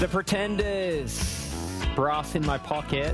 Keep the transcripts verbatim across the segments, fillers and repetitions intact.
The Pretenders, Brass in My Pocket,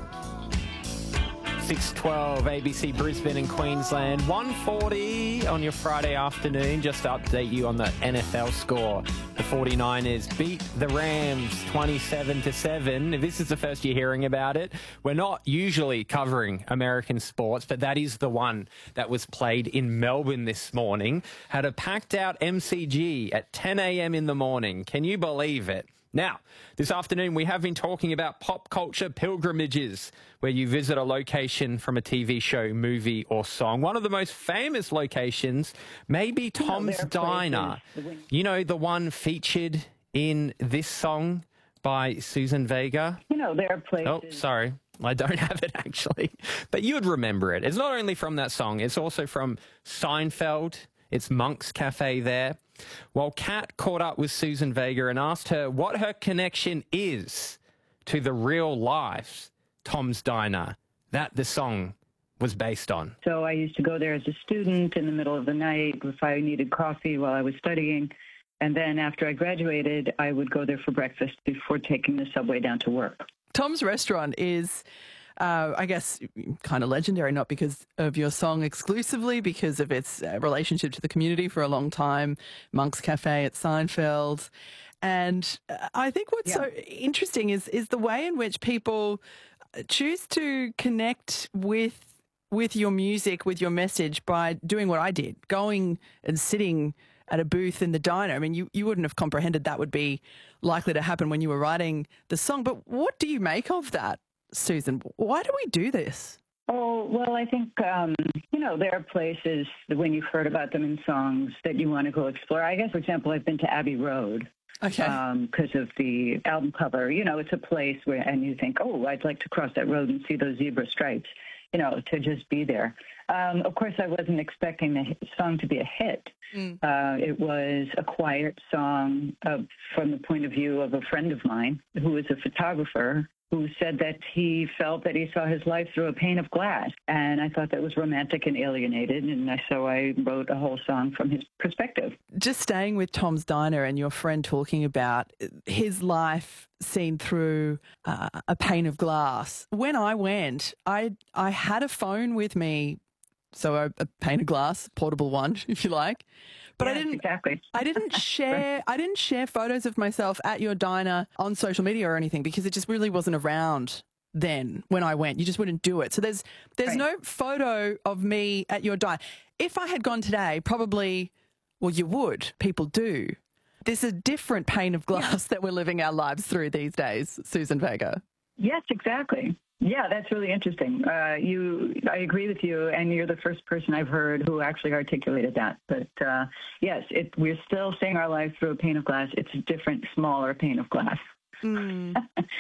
six twelve A B C Brisbane and Queensland, one forty on your Friday afternoon. Just to update you on the N F L score. The forty-niners beat the Rams twenty-seven to seven. If this is the first you're hearing about it, we're not usually covering American sports, but that is the one that was played in Melbourne this morning. Had a packed out M C G at ten a.m. in the morning. Can you believe it? Now, this afternoon we have been talking about pop culture pilgrimages, where you visit a location from a T V show, movie or song. One of the most famous locations may be Tom's Diner. You know, the one featured in this song by Susan Vega? You know, there are places... Oh, sorry. I don't have it, actually. But you would remember it. It's not only from that song, it's also from Seinfeld. It's Monk's Cafe there. Well, Kat caught up with Susan Vega and asked her what her connection is to the real life Tom's Diner that the song was based on. So I used to go there as a student in the middle of the night if I needed coffee while I was studying. And then after I graduated, I would go there for breakfast before taking the subway down to work. Tom's Restaurant is... Uh, I guess kind of legendary, not because of your song exclusively, because of its uh, relationship to the community for a long time, Monk's Cafe at Seinfeld. And uh, I think what's yeah. so interesting is is the way in which people choose to connect with with your music, with your message, by doing what I did, going and sitting at a booth in the diner. I mean, you, you wouldn't have comprehended that would be likely to happen when you were writing the song. But what do you make of that, Susan? Why do we do this? Oh, well, I think, um, you know, there are places that when you've heard about them in songs that you want to go explore. I guess, for example, I've been to Abbey Road. Okay. Um, because of the album cover. You know, it's a place where, and you think, oh, I'd like to cross that road and see those zebra stripes, you know, to just be there. Um, of course, I wasn't expecting the song to be a hit. Mm. Uh, it was a quiet song uh, from the point of view of a friend of mine who was a photographer, who said that he felt that he saw his life through a pane of glass. And I thought that was romantic and alienated, and so I wrote a whole song from his perspective. Just staying with Tom's Diner and your friend talking about his life seen through uh, a pane of glass. When I went, I I had a phone with me, so a, a pane of glass, portable one, if you like. But yes, I didn't exactly. I didn't share I didn't share photos of myself at your diner on social media or anything, because it just really wasn't around then when I went. You just wouldn't do it. So there's there's right. no photo of me at your diner. If I had gone today, probably, well, you would. People do. There's a different pane of glass that we're living our lives through these days, Susan Vega. Yes, exactly. Yeah, that's really interesting. Uh, you, I agree with you, and you're the first person I've heard who actually articulated that. But uh, yes, it, we're still seeing our lives through a pane of glass. It's a different, smaller pane of glass. Mm.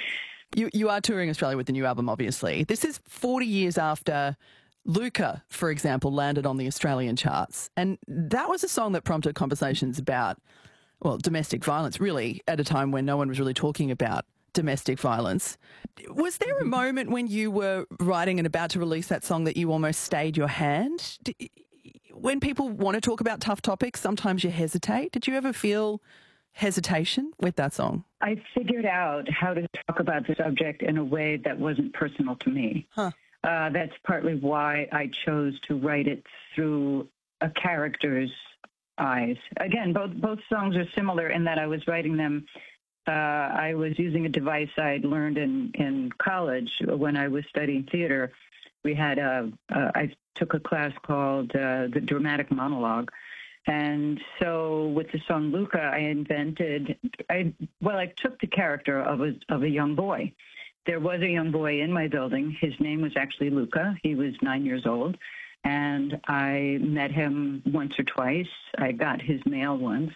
you, you are touring Australia with the new album, obviously. This is forty years after Luca, for example, landed on the Australian charts. And that was a song that prompted conversations about, well, domestic violence, really, at a time when no one was really talking about domestic violence. Was there a moment when you were writing and about to release that song that you almost stayed your hand? When people want to talk about tough topics, sometimes you hesitate. Did you ever feel hesitation with that song? I figured out how to talk about the subject in a way that wasn't personal to me. Huh. Uh, that's partly why I chose to write it through a character's eyes. Again, both both songs are similar in that I was writing them Uh, I was using a device I'd learned in, in college when I was studying theater. We had a, uh, I took a class called uh, the Dramatic Monologue. And so with the song Luca, I invented, I well, I took the character of a, of a young boy. There was a young boy in my building. His name was actually Luca. He was nine years old. And I met him once or twice. I got his mail once.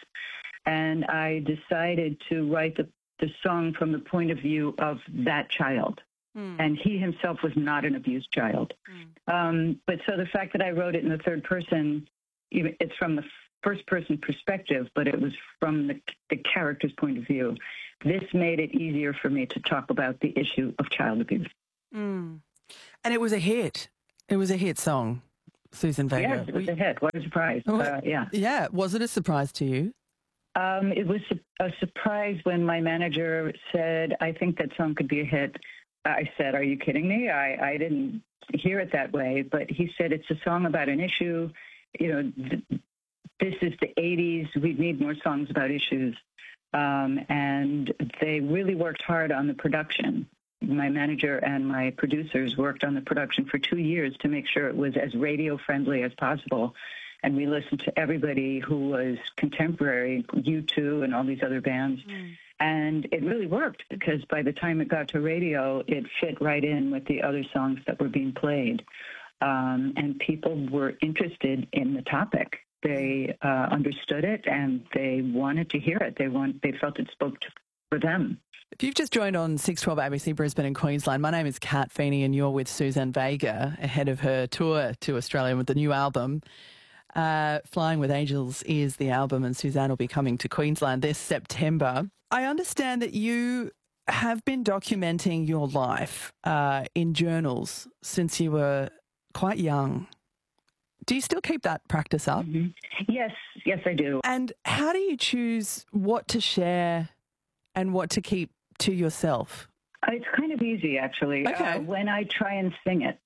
And I decided to write the, the song from the point of view of that child. Mm. And he himself was not an abused child. Mm. Um, but so the fact that I wrote it in the third person, it's from the first person perspective, but it was from the, the character's point of view. This made it easier for me to talk about the issue of child abuse. Mm. And it was a hit. It was a hit song, Susan Vega. Yes, it was a hit. What a surprise. Uh, yeah. Yeah. Was it a surprise to you? Um, it was a surprise when my manager said, I think that song could be a hit. I said, are you kidding me? I, I didn't hear it that way. But he said, it's a song about an issue. You know, th- this is the eighties. We need more songs about issues. Um, and they really worked hard on the production. My manager and my producers worked on the production for two years to make sure it was as radio-friendly as possible. And we listened to everybody who was contemporary, U two and all these other bands. Mm. And it really worked because by the time it got to radio, it fit right in with the other songs that were being played. Um, and people were interested in the topic. They uh, understood it and they wanted to hear it. They want, they felt it spoke to, for them. If you've just joined on six twelve A B C Brisbane and Queensland, my name is Kat Feeney and you're with Suzanne Vega ahead of her tour to Australia with the new album. Uh, Flying with Angels is the album and Suzanne will be coming to Queensland this September. I understand that you have been documenting your life uh, in journals since you were quite young. Do you still keep that practice up? Mm-hmm. Yes, yes, I do. And how do you choose what to share and what to keep to yourself? It's kind of easy, actually. Okay. Uh, when I try and sing it,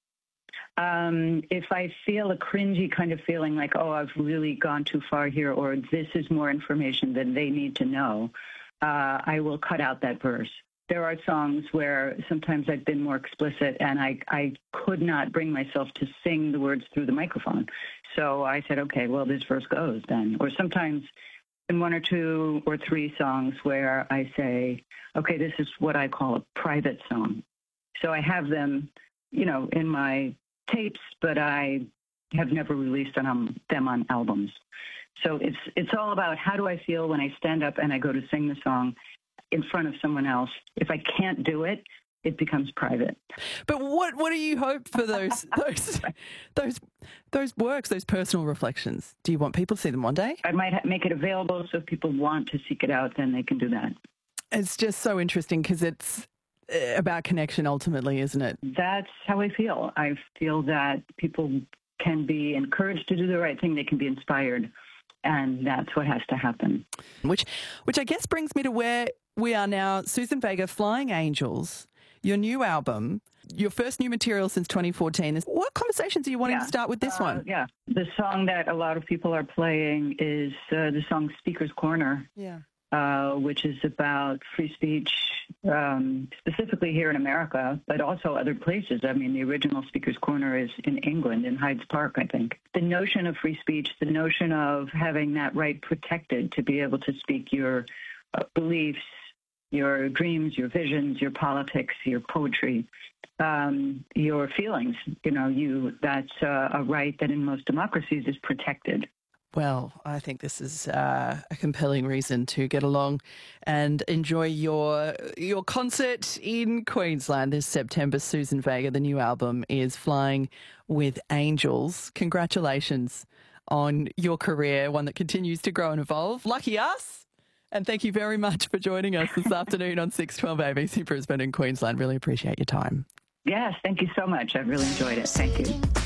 um, if I feel a cringy kind of feeling like, oh, I've really gone too far here, or this is more information than they need to know, uh, I will cut out that verse. There are songs where sometimes I've been more explicit and I, I could not bring myself to sing the words through the microphone. So I said, okay, well, this verse goes then. Or sometimes in one or two or three songs where I say, okay, this is what I call a private song. So I have them, you know, in my tapes, but I have never released them, them on albums. So it's it's all about how do I feel when I stand up and I go to sing the song in front of someone else. If I can't do it, it becomes private. But what what do you hope for those those those those works, those personal reflections? Do you want people to see them one day? I might ha- make it available so if people want to seek it out, then they can do that. It's just so interesting because it's about connection ultimately, isn't it? That's how I feel. I feel that people can be encouraged to do the right thing. They can be inspired. And that's what has to happen. Which which I guess brings me to where we are now. Suzanne Vega, Flying Angels, your new album, your first new material since twenty fourteen. What conversations are you wanting yeah. to start with this uh, one? Yeah. The song that a lot of people are playing is uh, the song Speaker's Corner, yeah. uh, which is about free speech, um, specifically here in America, but also other places. I mean, the original Speaker's Corner is in England, in Hyde's Park, I think. The notion of free speech, the notion of having that right protected to be able to speak your uh, beliefs, your dreams, your visions, your politics, your poetry, um, your feelings. You know, you that's uh, a right that in most democracies is protected. Well, I think this is uh, a compelling reason to get along and enjoy your your concert in Queensland this September. Suzanne Vega, the new album is Flying with Angels. Congratulations on your career, one that continues to grow and evolve. Lucky us. And thank you very much for joining us this afternoon on six twelve A B C Brisbane and Queensland. Really appreciate your time. Yes, thank you so much. I've really enjoyed it. Thank you.